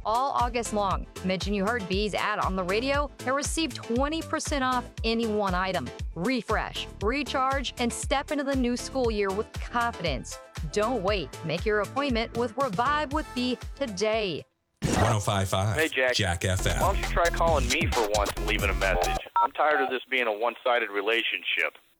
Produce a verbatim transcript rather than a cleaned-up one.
all August long. Mention you heard B's ad on the radio and receive twenty percent off any one item. Refresh, recharge, and step into the new school year with confidence. Don't wait. Make your appointment with Revive with B today. one oh five point five Hey, Jack. Jack F M. Why don't you try calling me for once and leaving a message? I'm tired of this being a one-sided relationship.